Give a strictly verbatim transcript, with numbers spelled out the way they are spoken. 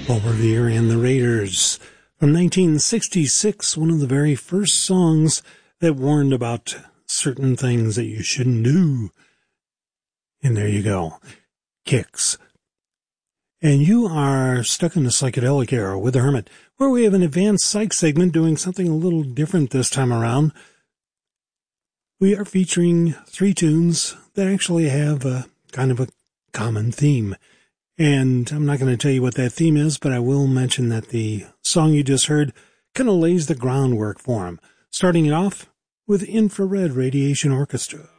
Paul Revere and the Raiders. From nineteen sixty-six, one of the very first songs that warned about certain things that you shouldn't do. And there you go. Kicks. And you are stuck in the psychedelic era with the Hermit, where we have an advanced psych segment doing something a little different this time around. We are featuring three tunes that actually have a kind of a common theme. And I'm not going to tell you what that theme is, but I will mention that the song you just heard kind of lays the groundwork for them, starting it off with Infrared Radiation Orchestra.